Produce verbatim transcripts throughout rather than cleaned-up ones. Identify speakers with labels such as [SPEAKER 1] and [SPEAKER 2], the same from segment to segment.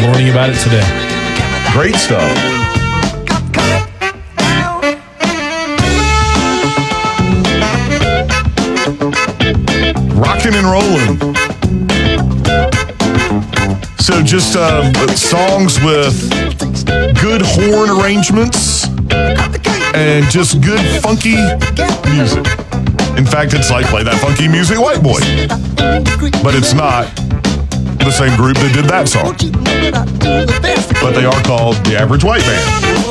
[SPEAKER 1] learning about it today.
[SPEAKER 2] Great stuff. Rocking and rolling. So just uh, songs with good horn arrangements and just good funky music. In fact, it's like Play That Funky Music, White Boy. But it's not the same group that did that song. But they are called The Average White Band.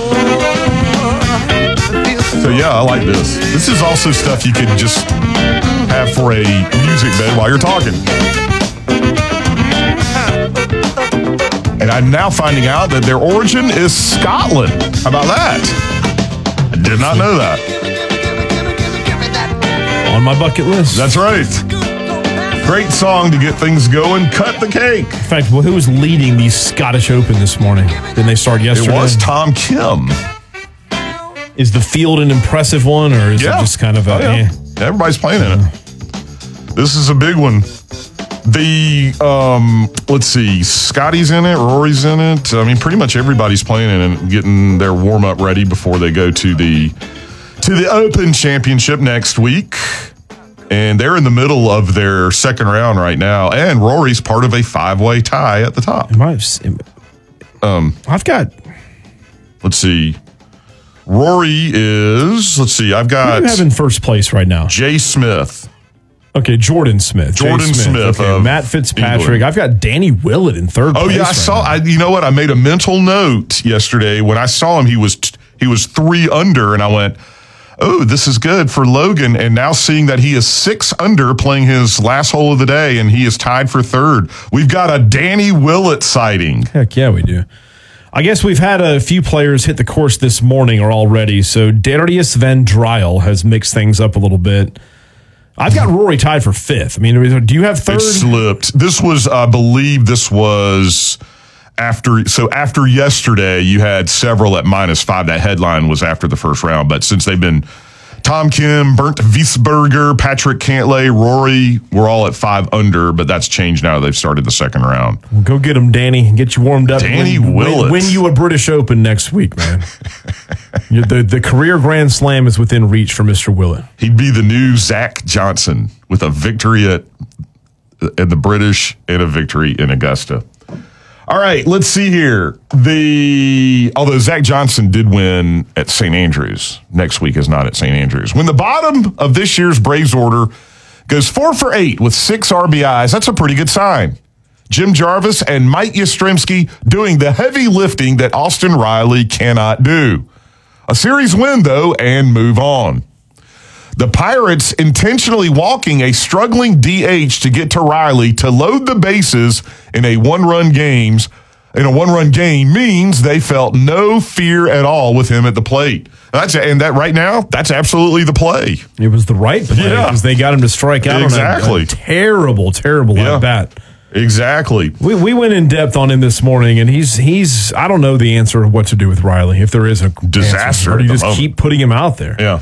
[SPEAKER 2] So yeah, I like this. This is also stuff you could just have for a music bed while you're talking. And I'm now finding out that their origin is Scotland. How about that? I did not know that.
[SPEAKER 1] On my bucket list.
[SPEAKER 2] That's right. Great song to get things going. Cut the cake.
[SPEAKER 1] In fact, well, who was leading the Scottish Open this morning? Didn't they start yesterday?
[SPEAKER 2] It was Tom Kim.
[SPEAKER 1] Is the field an impressive one, or is
[SPEAKER 2] yeah.
[SPEAKER 1] it just kind of a...
[SPEAKER 2] Oh, yeah.
[SPEAKER 1] eh?
[SPEAKER 2] Everybody's playing in it. This is a big one. The, um, let's see, Scotty's in it, Rory's in it. I mean, pretty much everybody's playing in it and getting their warm-up ready before they go to the to the Open Championship next week. And they're in the middle of their second round right now. And Rory's part of a five-way tie at the top.
[SPEAKER 1] Am I, um, I've got...
[SPEAKER 2] Let's see. Rory is, let's see, I've got...
[SPEAKER 1] Who do you have in first place right now?
[SPEAKER 2] Jay Smith.
[SPEAKER 1] Okay, Jordan Smith.
[SPEAKER 2] Jordan
[SPEAKER 1] Jay Smith.
[SPEAKER 2] Smith
[SPEAKER 1] Okay, Matt Fitzpatrick.
[SPEAKER 2] England.
[SPEAKER 1] I've got Danny Willett in third
[SPEAKER 2] Oh,
[SPEAKER 1] place.
[SPEAKER 2] yeah, I
[SPEAKER 1] right
[SPEAKER 2] saw,
[SPEAKER 1] now.
[SPEAKER 2] I, you know what? I made a mental note yesterday. When I saw him, he was he was three under, and I went, oh, this is good for Logan. And now seeing that he is six under playing his last hole of the day, and he is tied for third. We've got a Danny Willett sighting.
[SPEAKER 1] Heck yeah, we do. I guess we've had a few players hit the course this morning or already. So Darius Van Dryle has mixed things up a little bit. I've got Rory tied for fifth. I mean, do you have third?
[SPEAKER 2] It slipped. This was, I believe this was after, so after yesterday, you had several at minus five. That headline was after the first round. But since they've been Tom Kim, Bernd Wiesberger, Patrick Cantlay, Rory, we're all at five under, but that's changed now. They've started the second round.
[SPEAKER 1] Well, go get him, Danny, and get you warmed up.
[SPEAKER 2] Danny
[SPEAKER 1] win,
[SPEAKER 2] Willett.
[SPEAKER 1] Win, win you a British Open next week, man. You're the, the career Grand Slam is within reach for Mister Willett.
[SPEAKER 2] He'd be the new Zach Johnson with a victory at, at the British and a victory in Augusta. All right, let's see here. The although Zach Johnson did win at Saint Andrews, next week is not at Saint Andrews. When the bottom of this year's Braves order goes four for eight with six R B Is, that's a pretty good sign. Jim Jarvis and Mike Yastrzemski doing the heavy lifting that Austin Riley cannot do. A series win, though, and move on. The Pirates intentionally walking a struggling D H to get to Riley to load the bases in a one-run games in a one-run game means they felt no fear at all with him at the plate. That's and that right now, that's absolutely the play.
[SPEAKER 1] It was the right play
[SPEAKER 2] Yeah.
[SPEAKER 1] because they got him to strike out
[SPEAKER 2] Exactly.
[SPEAKER 1] on a, a terrible, terrible
[SPEAKER 2] Yeah.
[SPEAKER 1] at bat.
[SPEAKER 2] Exactly.
[SPEAKER 1] We we went in depth on him this morning, and he's he's I don't know the answer of what to do with Riley if there is a
[SPEAKER 2] Disaster
[SPEAKER 1] answer. Or
[SPEAKER 2] at
[SPEAKER 1] do you
[SPEAKER 2] the
[SPEAKER 1] just
[SPEAKER 2] moment.
[SPEAKER 1] keep putting him out there?
[SPEAKER 2] Yeah.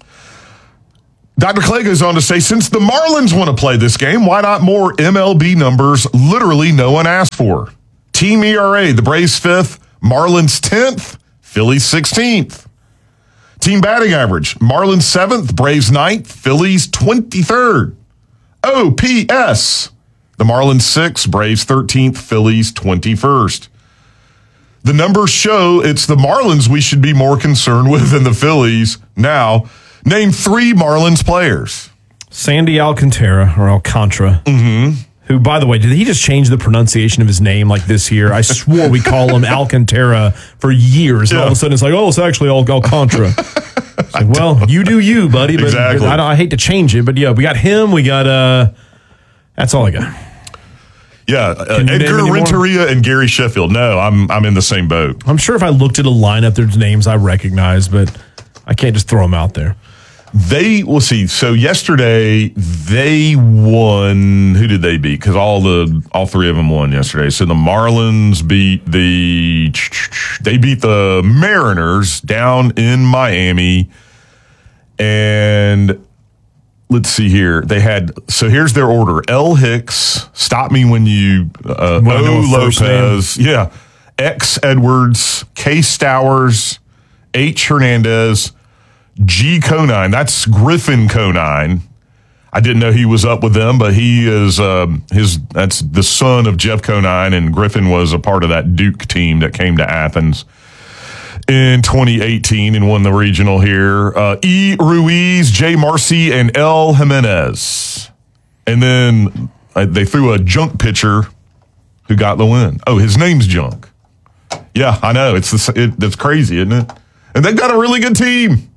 [SPEAKER 2] Doctor Clay goes on to say, since the Marlins want to play this game, why not more M L B numbers literally no one asked for? Team E R A, the Braves fifth, Marlins tenth, Phillies sixteenth. Team batting average, Marlins seventh, Braves ninth, Phillies twenty-third. O P S, the Marlins sixth, Braves thirteenth, Phillies twenty-first. The numbers show it's the Marlins we should be more concerned with than the Phillies. Now, name three Marlins players.
[SPEAKER 1] Sandy Alcantara, or Alcantara, mm-hmm. who, by the way, did he just change the pronunciation of his name like this year? I swore we call him Alcantara for years, and
[SPEAKER 2] Yeah.
[SPEAKER 1] all of a sudden it's like, oh, it's actually Al- Alcantara. It's like, well, you do you, buddy. But,
[SPEAKER 2] Exactly.
[SPEAKER 1] but I, don't, I hate to change it, but yeah, we got him. We got, uh, that's all I got.
[SPEAKER 2] Yeah, uh,
[SPEAKER 1] Can you name
[SPEAKER 2] Edgar
[SPEAKER 1] any more?
[SPEAKER 2] Renteria and Gary Sheffield. No, I'm I'm in the same boat.
[SPEAKER 1] I'm sure if I looked at a lineup, there's names I recognize, but I can't just throw them out there.
[SPEAKER 2] They will see. So yesterday they won. Who did they beat? Because all the all three of them won yesterday. So the Marlins beat the they beat the Mariners down in Miami, and let's see here. They had, so here's their order. L. Hicks, stop me when you, uh, O. Lopez, yeah, X. Edwards, K. Stowers, H. Hernandez, G. Conine. That's Griffin Conine. I didn't know he was up with them, but he is, um, his, that's the son of Jeff Conine, and Griffin was a part of that Duke team that came to Athens in twenty eighteen and won the regional here. Uh, E. Ruiz, J. Marcy, and L. Jimenez. And then uh, they threw a junk pitcher who got the win. Oh, his name's Junk. Yeah, I know. It's the, it, that's crazy, isn't it? And they've got a really good team.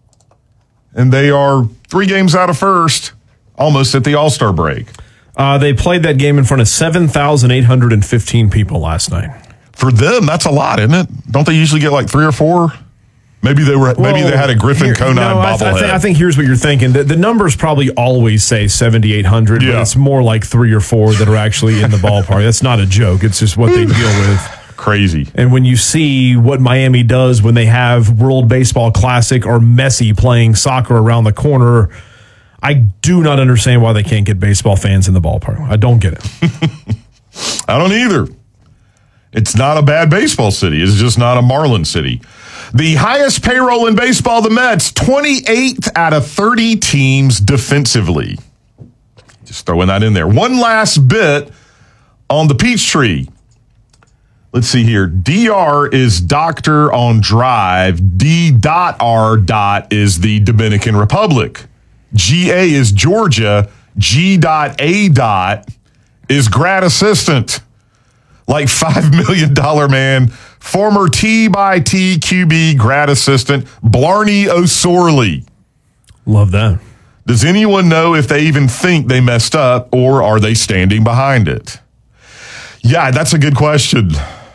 [SPEAKER 2] And they are three games out of first, almost at the All-Star break.
[SPEAKER 1] Uh, they played that game in front of seven thousand eight hundred fifteen people last night.
[SPEAKER 2] For them, that's a lot, isn't it? Don't they usually get like three or four? Maybe they were. Well, maybe they had a Griffin here, Conine no, bobblehead. I, th- I, th-
[SPEAKER 1] I think here's what you're thinking. The, the numbers probably always say seventy-eight hundred, yeah. But it's more like three or four that are actually in the ballpark. That's not a joke. It's just what they deal with.
[SPEAKER 2] Crazy.
[SPEAKER 1] And when you see what Miami does when they have World Baseball Classic or Messi playing soccer around the corner, I do not understand why they can't get baseball fans in the ballpark. I don't get it.
[SPEAKER 2] I don't either. It's not a bad baseball city. It's just not a Marlin city. The highest payroll in baseball, the Mets, twenty-eighth out of thirty teams defensively. Just throwing that in there. One last bit on the Peachtree. Let's see here. D R is doctor on drive. D R is the Dominican Republic. G A is Georgia. G A is grad assistant. Like five million dollars man, former T by T Q B grad assistant, Blarney O'Sorley.
[SPEAKER 1] Love that.
[SPEAKER 2] Does anyone know if they even think they messed up, or are they standing behind it? Yeah, that's a good question.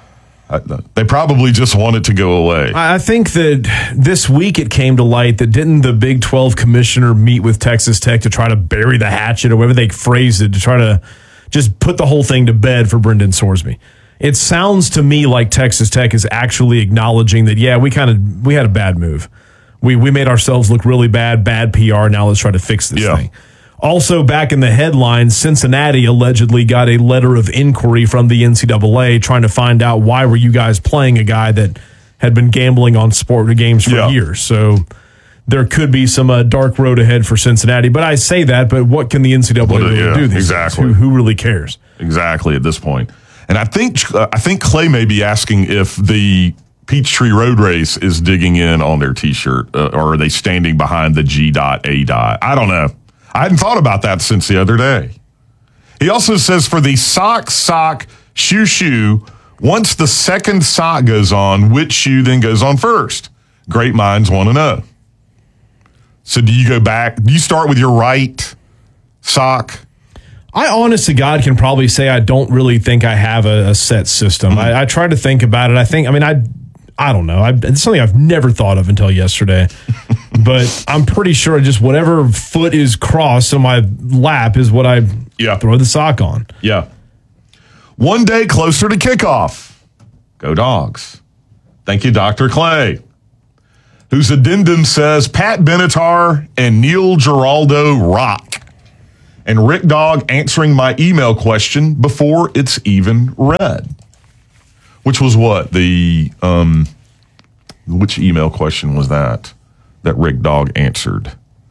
[SPEAKER 2] They probably just want it to go away.
[SPEAKER 1] I think that this week it came to light that didn't the Big twelve commissioner meet with Texas Tech to try to bury the hatchet, or whatever they phrased it, to try to just put the whole thing to bed for Brendan Sorsby. It sounds to me like Texas Tech is actually acknowledging that, yeah, we kind of we had a bad move. We we made ourselves look really bad, bad P R. Now let's try to fix this
[SPEAKER 2] yeah.
[SPEAKER 1] thing. Also, back in the headlines, Cincinnati allegedly got a letter of inquiry from the N C double A trying to find out why were you guys playing a guy that had been gambling on sport games for
[SPEAKER 2] yeah.
[SPEAKER 1] years. So there could be some uh, dark road ahead for Cincinnati. But I say that, but what can the N C double A really
[SPEAKER 2] yeah,
[SPEAKER 1] do? These
[SPEAKER 2] exactly.
[SPEAKER 1] Who, who really cares?
[SPEAKER 2] Exactly at this point. And I think uh, I think Clay may be asking if the Peachtree Road Race is digging in on their T-shirt, uh, or are they standing behind the G A? I don't know. I hadn't thought about that since the other day. He also says for the sock, sock, shoe, shoe, once the second sock goes on, which shoe then goes on first? Great minds want to know. So do you go back? Do you start with your right sock?
[SPEAKER 1] I, honest to God, can probably say I don't really think I have a, a set system. Mm-hmm. I, I try to think about it. I think, I mean, I I don't know. I, it's something I've never thought of until yesterday. But I'm pretty sure just whatever foot is crossed on my lap is what I
[SPEAKER 2] yeah.
[SPEAKER 1] throw the sock on.
[SPEAKER 2] Yeah. One day closer to kickoff. Go Dogs. Thank you, Doctor Clay, whose addendum says Pat Benatar and Neil Giraldo rock. And Rick Dog answering my email question before it's even read. Which was what? The, um, which email question was that that Rick Dog answered?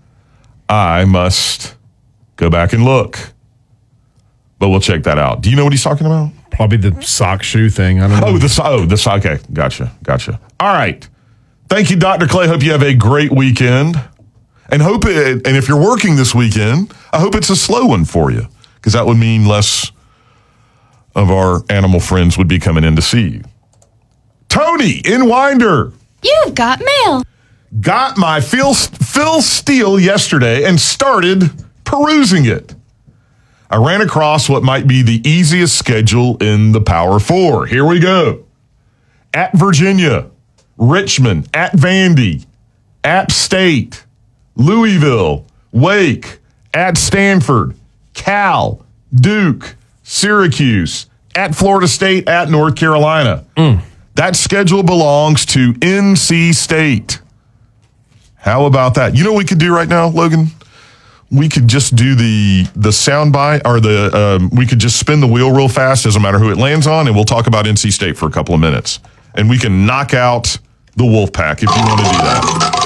[SPEAKER 2] I must go back and look. But we'll check that out. Do you know what he's talking about?
[SPEAKER 1] Probably the sock shoe thing. I don't know.
[SPEAKER 2] Oh, the, oh, the sock. Okay, gotcha, gotcha. All right. Thank you, Doctor Clay. Hope you have a great weekend. And hope it, and if you're working this weekend, I hope it's a slow one for you, because that would mean less of our animal friends would be coming in to see you. Tony in Winder.
[SPEAKER 3] You've got mail.
[SPEAKER 2] Got my Phil, Phil Steele yesterday and started perusing it. I ran across what might be the easiest schedule in the Power Four. Here we go. At Virginia, Richmond, at Vandy, App State, Louisville, Wake, at Stanford, Cal, Duke, Syracuse, at Florida State, at North Carolina. Mm. That schedule belongs to N C State. How about that? You know what we could do right now, Logan? we could just do the the soundbite or the um, we could just spin the wheel real fast. Doesn't matter who it lands on, and we'll talk about N C State for a couple of minutes, and we can knock out the Wolfpack if you want to do that.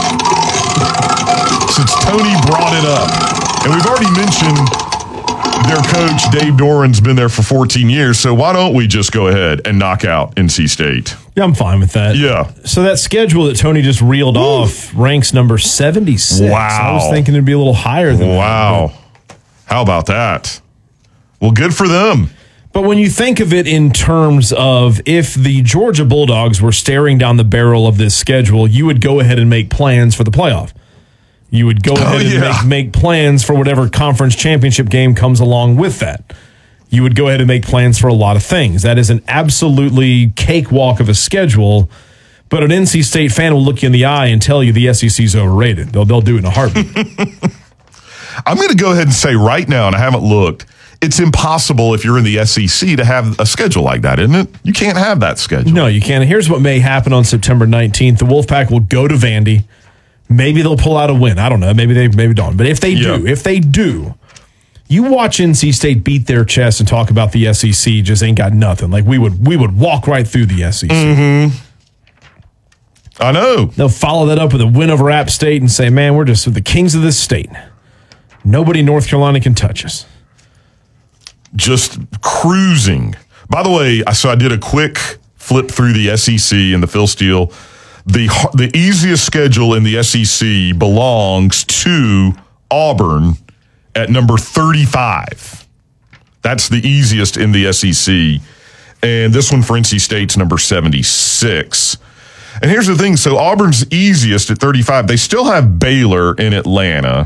[SPEAKER 2] Since Tony brought it up, and we've already mentioned their coach Dave Doran's been there for fourteen years, so why don't we just go ahead and knock out N C State?
[SPEAKER 1] Yeah, I'm fine with that.
[SPEAKER 2] Yeah.
[SPEAKER 1] So that schedule that Tony just reeled Woo. off ranks number seventy-six.
[SPEAKER 2] Wow.
[SPEAKER 1] I was thinking it'd be a little higher than
[SPEAKER 2] wow. that. Wow. How about that? Well, good for them.
[SPEAKER 1] But when you think of it in terms of if the Georgia Bulldogs were staring down the barrel of this schedule, you would go ahead and make plans for the playoff. You would go ahead
[SPEAKER 2] oh,
[SPEAKER 1] and
[SPEAKER 2] yeah.
[SPEAKER 1] make, make plans for whatever conference championship game comes along with that. You would go ahead and make plans for a lot of things. That is an absolutely cakewalk of a schedule, but an N C State fan will look you in the eye and tell you the S E C is overrated. They'll, they'll do it in a heartbeat.
[SPEAKER 2] I'm going to go ahead and say right now, and I haven't looked, it's impossible if you're in the S E C to have a schedule like that, isn't it? You can't have that schedule.
[SPEAKER 1] No, you can't. Here's what may happen on September nineteenth. The Wolfpack will go to Vandy. Maybe they'll pull out a win. I don't know. Maybe they maybe don't. But if they
[SPEAKER 2] yeah.
[SPEAKER 1] do, if they do, you watch N C State beat their chest and talk about the S E C just ain't got nothing. Like we would we would walk right through the S E C.
[SPEAKER 2] Mm-hmm. I know.
[SPEAKER 1] They'll follow that up with a win over App State and say, man, we're just the kings of this state. Nobody in North Carolina can touch us.
[SPEAKER 2] Just cruising. By the way, so I did a quick flip through the S E C and the Phil Steele. The, the easiest schedule in the S E C belongs to Auburn at number thirty-five. That's the easiest in the S E C. And this one for N C State's number seventy-six. And here's the thing. So Auburn's easiest at thirty-five. They still have Baylor in Atlanta.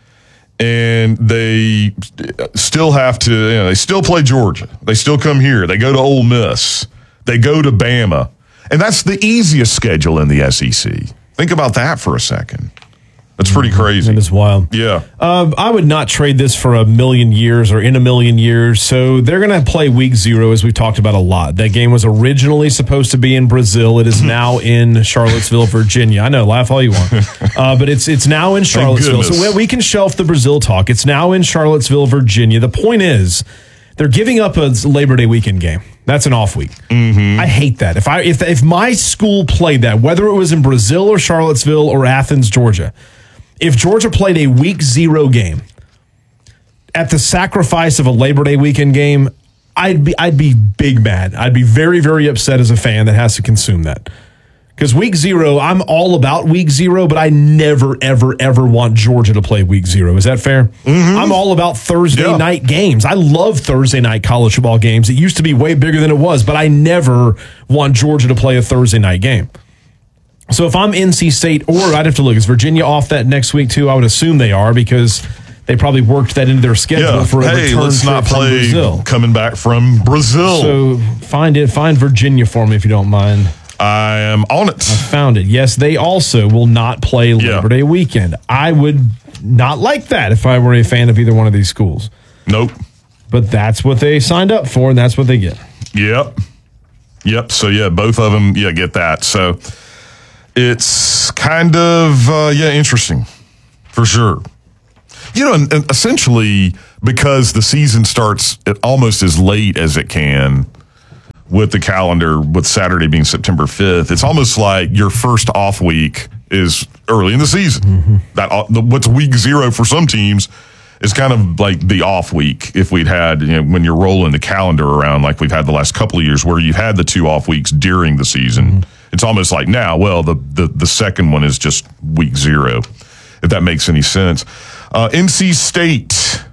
[SPEAKER 2] And they still have to, you know, they still play Georgia. They still come here. They go to Ole Miss. They go to Bama. And that's the easiest schedule in the S E C. Think about that for a second. That's pretty crazy.
[SPEAKER 1] It is wild.
[SPEAKER 2] Yeah.
[SPEAKER 1] Uh, I would not trade this for a million years or in a million years. So they're going to play week zero, as we've talked about a lot. That game was originally supposed to be in Brazil. It is now in Charlottesville, Virginia. I know, laugh all you want. Uh, but it's it's now in Charlottesville. So we can shelf the Brazil talk. It's now in Charlottesville, Virginia. The point is, they're giving up a Labor Day weekend game. That's an off week.
[SPEAKER 2] Mm-hmm.
[SPEAKER 1] I hate that. If I if if my school played that, whether it was in Brazil or Charlottesville or Athens, Georgia, if Georgia played a week zero game at the sacrifice of a Labor Day weekend game, I'd be I'd be big mad. I'd be very, very upset as a fan that has to consume that. Because week zero, I'm all about week zero, but I never, ever, ever want Georgia to play week zero. Is that fair?
[SPEAKER 2] Mm-hmm.
[SPEAKER 1] I'm all about Thursday
[SPEAKER 2] yeah.
[SPEAKER 1] night games. I love Thursday night college football games. It used to be way bigger than it was, but I never want Georgia to play a Thursday night game. So if I'm N C State, or I'd have to look, is Virginia off that next week too? I would assume they are because they probably worked that into their schedule
[SPEAKER 2] yeah.
[SPEAKER 1] for a
[SPEAKER 2] hey,
[SPEAKER 1] return
[SPEAKER 2] let's
[SPEAKER 1] trip
[SPEAKER 2] not
[SPEAKER 1] from
[SPEAKER 2] play
[SPEAKER 1] Brazil.
[SPEAKER 2] Coming back from Brazil.
[SPEAKER 1] So find it, find Virginia for me if you don't mind.
[SPEAKER 2] I am on it.
[SPEAKER 1] I found it. Yes, they also will not play Labor
[SPEAKER 2] yeah.
[SPEAKER 1] Day weekend. I would not like that if I were a fan of either one of these schools.
[SPEAKER 2] Nope.
[SPEAKER 1] But that's what they signed up for, and that's what they get.
[SPEAKER 2] Yep. Yep. So, yeah, both of them, yeah, get that. So, it's kind of, uh, yeah, interesting for sure. You know, and, and essentially, because the season starts at almost as late as it can with the calendar, with Saturday being September fifth, it's almost like your first off week is early in the season. Mm-hmm. That what's week zero for some teams is kind of like the off week if we'd had, you know, when you're rolling the calendar around like we've had the last couple of years where you've had the two off weeks during the season. Mm-hmm. It's almost like now, well, the, the, the second one is just week zero, if that makes any sense. Uh, N C State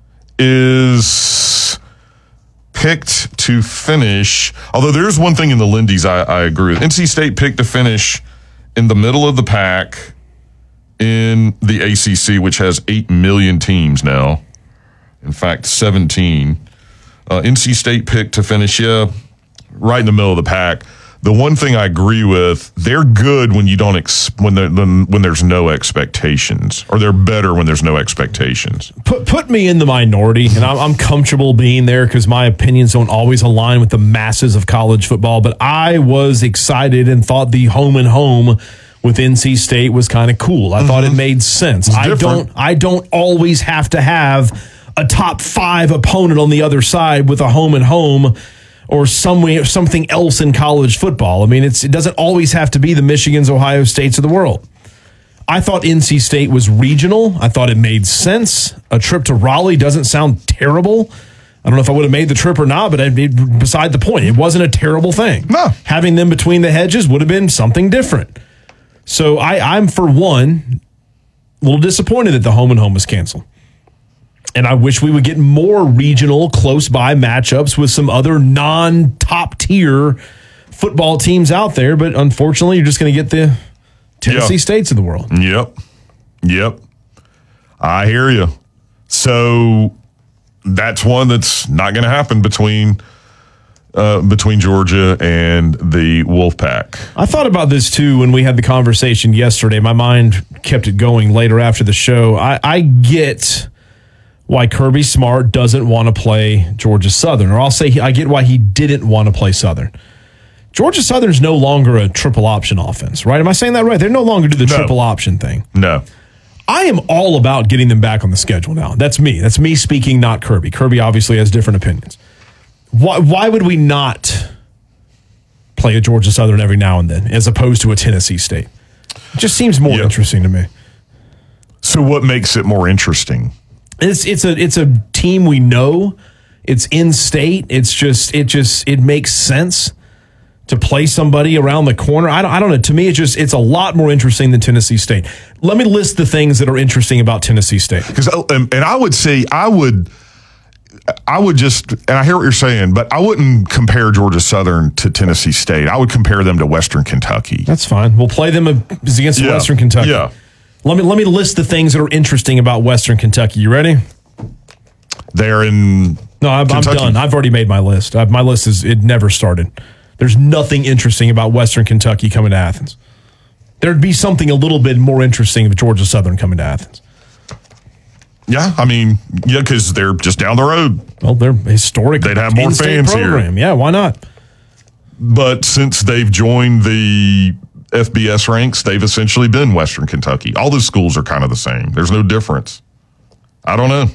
[SPEAKER 2] is picked to finish, although there's one thing in the Lindy's I, I agree with. N C State picked to finish in the middle of the pack in the A C C, which has eight million teams now. In fact, seventeen. Uh, N C State picked to finish, yeah, right in the middle of the pack. The one thing I agree with, they're good when you don't ex- when, when when there's no expectations, or they're better when there's no expectations.
[SPEAKER 1] Put put me in the minority, and I'm, I'm comfortable being there because my opinions don't always align with the masses of college football. But I was excited and thought the home and home with N C State was kind of cool. I mm-hmm. thought it made sense. I
[SPEAKER 2] different.
[SPEAKER 1] don't I don't always have to have a top five opponent on the other side with a home and home or some, something else in college football. I mean, it's, it doesn't always have to be the Michigans, Ohio States of the world. I thought N C State was regional. I thought it made sense. A trip to Raleigh doesn't sound terrible. I don't know if I would have made the trip or not, but it, beside the point, it wasn't a terrible thing.
[SPEAKER 2] No.
[SPEAKER 1] Having them between the hedges would have been something different. So I, I'm, for one, a little disappointed that the home and home was canceled. And I wish we would get more regional, close-by matchups with some other non-top-tier football teams out there. But unfortunately, you're just going to get the Tennessee yep. States of the world.
[SPEAKER 2] Yep. Yep. I hear you. So that's one that's not going to happen between uh, between Georgia and the Wolfpack.
[SPEAKER 1] I thought about this, too, when we had the conversation yesterday. My mind kept it going later after the show. I, I get why Kirby Smart doesn't want to play Georgia Southern, or I'll say he, I get why he didn't want to play Southern. Georgia Southern is no longer a triple option offense, right? Am I saying that right? They're no longer do the no. triple option thing.
[SPEAKER 2] No.
[SPEAKER 1] I am all about getting them back on the schedule now. That's me. That's me speaking, not Kirby. Kirby obviously has different opinions. Why, why would we not play a Georgia Southern every now and then as opposed to a Tennessee State? It just seems more yep. interesting to me.
[SPEAKER 2] So what makes it more interesting?
[SPEAKER 1] It's it's a it's a team we know. It's in state. It's just it just it makes sense to play somebody around the corner. I don't I don't know. To me, it's just it's a lot more interesting than Tennessee State. Let me list the things that are interesting about Tennessee State.
[SPEAKER 2] Because and I would say I would I would just and I hear what you're saying, but I wouldn't compare Georgia Southern to Tennessee State. I would compare them to Western Kentucky.
[SPEAKER 1] That's fine. We'll play them against
[SPEAKER 2] yeah.
[SPEAKER 1] Western Kentucky.
[SPEAKER 2] Yeah.
[SPEAKER 1] Let me let me list the things that are interesting about Western Kentucky. You ready?
[SPEAKER 2] They're in
[SPEAKER 1] No, I'm, I'm done. I've already made my list. I've, my list is it never started. There's nothing interesting about Western Kentucky coming to Athens. There'd be something a little bit more interesting if Georgia Southern coming to Athens.
[SPEAKER 2] Yeah, I mean, yeah, because they're just down the road.
[SPEAKER 1] Well, they're historic.
[SPEAKER 2] They'd have more fans
[SPEAKER 1] program.
[SPEAKER 2] here.
[SPEAKER 1] Yeah, why not?
[SPEAKER 2] But since they've joined the F B S ranks, they've essentially been Western Kentucky. All the schools are kind of the same. There's no difference. I don't know.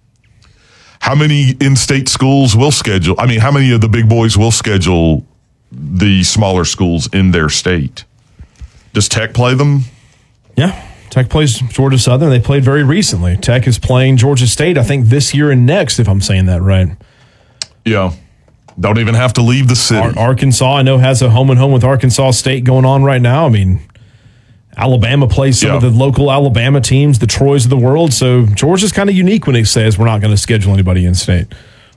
[SPEAKER 2] How many in-state schools will schedule? I mean, how many of the big boys will schedule the smaller schools in their state? Does Tech play them?
[SPEAKER 1] Yeah. Tech plays Georgia Southern. They played very recently. Tech is playing Georgia State, I think, this year and next, if I'm saying that right.
[SPEAKER 2] Yeah. Don't even have to leave the city.
[SPEAKER 1] Ar- Arkansas, I know, has a home and home with Arkansas State going on right now. I mean, Alabama plays some yeah. of the local Alabama teams, the Troys of the world. So Georgia's kind of unique when it says we're not going to schedule anybody in state.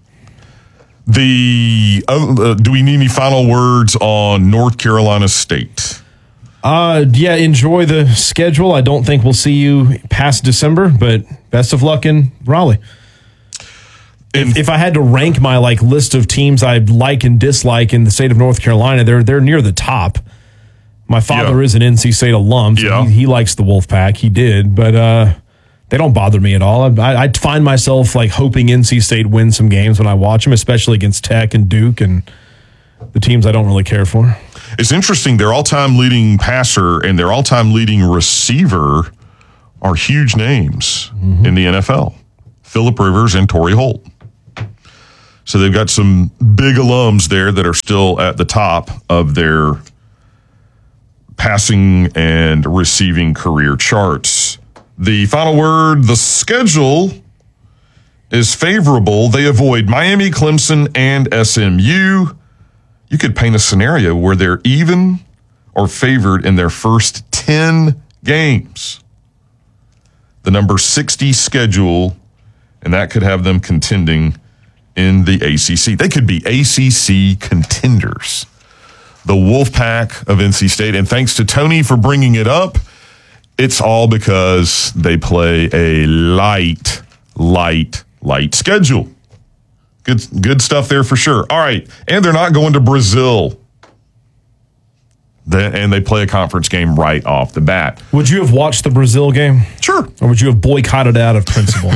[SPEAKER 2] The uh, do we need any final words on North Carolina State?
[SPEAKER 1] Uh, yeah, enjoy the schedule. I don't think we'll see you past December, but best of luck in Raleigh. If, if I had to rank my like list of teams I like and dislike in the state of North Carolina, they're they're near the top. My father yeah. is an N C State alum, so
[SPEAKER 2] yeah.
[SPEAKER 1] he, he likes the Wolfpack. He did, but uh, they don't bother me at all. I, I find myself like hoping N C State wins some games when I watch them, especially against Tech and Duke and the teams I don't really care for.
[SPEAKER 2] It's interesting. Their all-time leading passer and their all-time leading receiver are huge names mm-hmm. in the N F L. Phillip Rivers and Torrey Holt. So they've got some big alums there that are still at the top of their passing and receiving career charts. The final word, the schedule is favorable. They avoid Miami, Clemson, and S M U. You could paint a scenario where they're even or favored in their first ten games. The number sixty schedule, and that could have them contending in the A C C. They could be A C C contenders. The Wolfpack of N C State. And thanks to Tony for bringing it up. It's all because they play a light, light, light schedule. Good, good stuff there for sure. All right. And they're not going to Brazil. They, and they play a conference game right off the bat.
[SPEAKER 1] Would you have watched the Brazil game?
[SPEAKER 2] Sure.
[SPEAKER 1] Or would you have boycotted out of principle?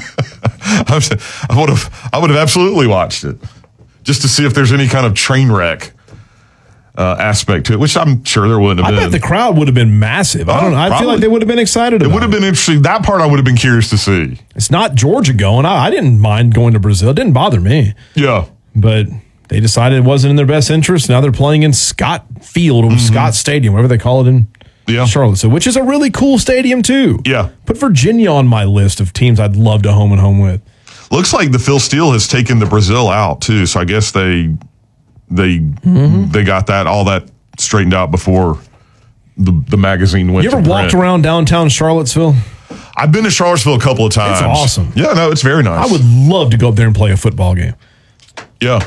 [SPEAKER 2] I would have I would have absolutely watched it just to see if there's any kind of train wreck uh, aspect to it, which I'm sure there wouldn't have
[SPEAKER 1] I
[SPEAKER 2] been.
[SPEAKER 1] bet the crowd would have been massive. I don't know. I
[SPEAKER 2] Probably.
[SPEAKER 1] feel like they would have been excited
[SPEAKER 2] It
[SPEAKER 1] about
[SPEAKER 2] would have been interesting. That part I would have been curious to see.
[SPEAKER 1] It's not Georgia going. I, I didn't mind going to Brazil. It didn't bother me.
[SPEAKER 2] Yeah.
[SPEAKER 1] But they decided it wasn't in their best interest. Now they're playing in Scott Field or mm-hmm. Scott Stadium, whatever they call it in
[SPEAKER 2] yeah.
[SPEAKER 1] Charlottesville, which is a really cool stadium too.
[SPEAKER 2] Yeah.
[SPEAKER 1] Put Virginia on my list of teams I'd love to home and home with.
[SPEAKER 2] Looks like the Phil Steele has taken the Brazil out too, so I guess they they mm-hmm. they got that all that straightened out before the the magazine went.
[SPEAKER 1] You ever
[SPEAKER 2] to
[SPEAKER 1] walked
[SPEAKER 2] print.
[SPEAKER 1] around downtown Charlottesville?
[SPEAKER 2] I've been to Charlottesville a couple of times.
[SPEAKER 1] It's awesome.
[SPEAKER 2] Yeah, no, it's very nice.
[SPEAKER 1] I would love to go up there and play a football game.
[SPEAKER 2] Yeah.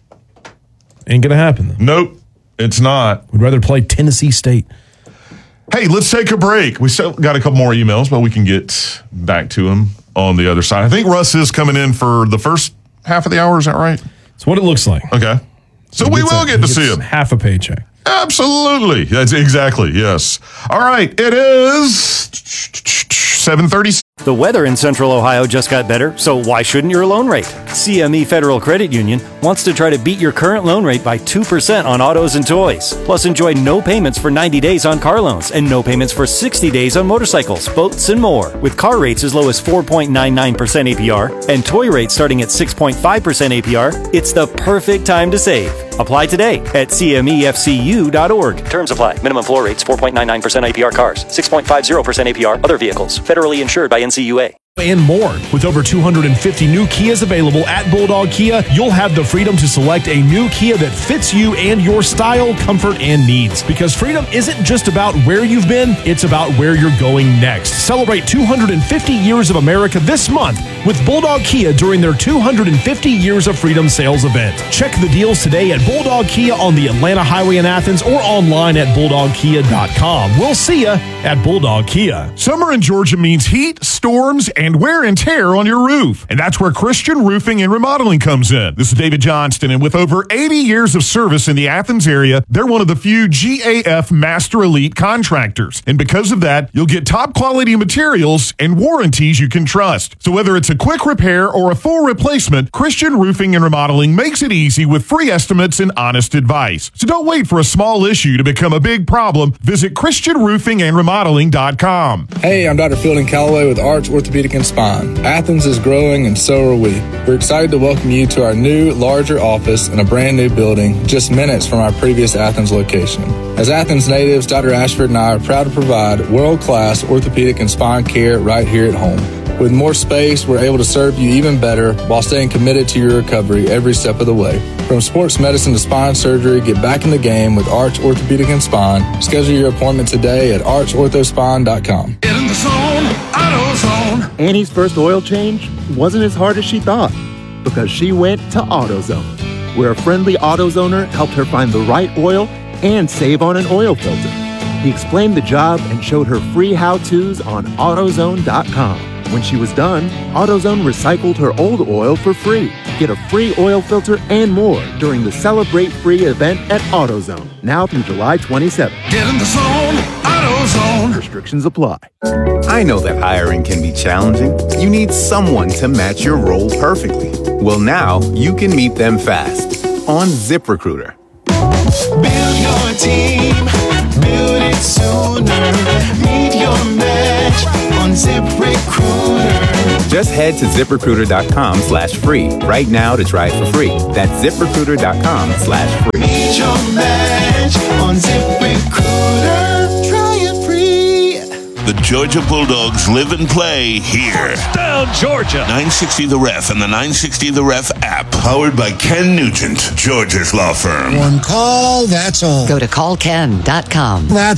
[SPEAKER 1] Ain't gonna happen though.
[SPEAKER 2] Nope, it's not.
[SPEAKER 1] We'd rather play Tennessee State.
[SPEAKER 2] Hey, let's take a break. We still got a couple more emails, but we can get back to them on the other side. I think Russ is coming in for the first half of the hour. Is that right?
[SPEAKER 1] It's what it looks like.
[SPEAKER 2] Okay. So we will
[SPEAKER 1] a,
[SPEAKER 2] get to see him.
[SPEAKER 1] Half a paycheck.
[SPEAKER 2] Absolutely. That's exactly. Yes. All right. It is seven thirty.
[SPEAKER 3] The weather in Central Ohio just got better, so why shouldn't your loan rate? C M E Federal Credit Union wants to try to beat your current loan rate by two percent on autos and toys. Plus, enjoy no payments for ninety days on car loans and no payments for sixty days on motorcycles, boats, and more. With car rates as low as four point nine nine percent A P R and toy rates starting at six point five percent A P R, it's the perfect time to save. Apply today at C M E F C U dot org. Terms apply. Minimum floor rates four point nine nine percent A P R cars, six point five zero percent A P R other vehicles. Federally insured by N C U A.
[SPEAKER 1] And more. With over two hundred fifty new Kias available at Bulldog Kia, you'll have the freedom to select a new Kia that fits you and your style, comfort, and needs. Because freedom isn't just about where you've been, it's about where you're going next. Celebrate two hundred fifty years of America this month with Bulldog Kia during their two hundred fifty Years of Freedom sales event. Check the deals today at Bulldog Kia on the Atlanta Highway in Athens or online at bulldog kia dot com. We'll see you at Bulldog Kia.
[SPEAKER 4] Summer in Georgia means heat, storms, and wear and tear on your roof. And that's where Christian Roofing and Remodeling comes in. This is David Johnston, and with over eighty years of service in the Athens area, they're one of the few G A F Master Elite contractors. And because of that, you'll get top quality materials and warranties you can trust. So whether it's a quick repair or a full replacement, Christian Roofing and Remodeling makes it easy with free estimates and honest advice. So don't wait for a small issue to become a big problem. Visit Christian Roofing and Remodeling dot com.
[SPEAKER 5] Hey, I'm Doctor Fielding Calloway with Arch Orthopedic and Spine. Athens is growing and so are we. We're excited to welcome you to our new, larger office in a brand new building just minutes from our previous Athens location. As Athens natives, Doctor Ashford and I are proud to provide world-class orthopedic and spine care right here at home. With more space, we're able to serve you even better while staying committed to your recovery every step of the way. From sports medicine to spine surgery, get back in the game with Arch Orthopedic and Spine. Schedule your appointment today at arch ortho spine dot com.
[SPEAKER 6] Get in the zone, AutoZone.
[SPEAKER 7] Annie's first oil change wasn't as hard as she thought because she went to AutoZone, where a friendly AutoZoner helped her find the right oil and save on an oil filter. He explained the job and showed her free how-tos on AutoZone dot com. When she was done, AutoZone recycled her old oil for free. Get a free oil filter and more during the Celebrate Free event at AutoZone, now through July twenty-seventh.
[SPEAKER 6] Get in the zone, AutoZone.
[SPEAKER 7] Restrictions apply.
[SPEAKER 8] I know that hiring can be challenging. You need someone to match your role perfectly. Well, now you can meet them fast on ZipRecruiter.
[SPEAKER 6] Build your team, build it sooner. Meet your match on ZipRecruiter.
[SPEAKER 8] Just head to ZipRecruiter.com slash free right now to try it for free. That's ZipRecruiter.com slash free.
[SPEAKER 6] Meet your match on ZipRecruiter. Try it free.
[SPEAKER 9] The Georgia Bulldogs live and play here.
[SPEAKER 10] Down Georgia.
[SPEAKER 9] nine sixty The Ref and the nine sixty The Ref app. Powered by Ken Nugent, Georgia's law firm.
[SPEAKER 11] One call, that's all.
[SPEAKER 12] Go to call ken dot com.
[SPEAKER 11] That's